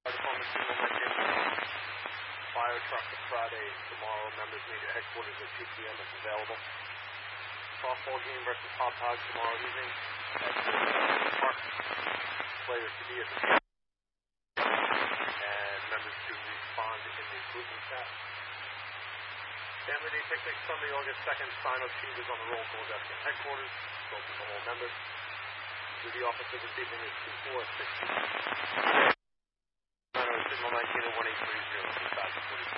Department signal might get fire truck for Friday tomorrow. Members meet at headquarters at 2 p.m. if available. Softball game versus Hot Dogs tomorrow evening at Park. Players to be at the and members to respond in the improvement chat. Family Day picnic Sunday, August 2nd. Sign-up sheet is on the roll call desk at headquarters. Open to all members. Duty officer this evening is 2460. Signal 19 and 1830.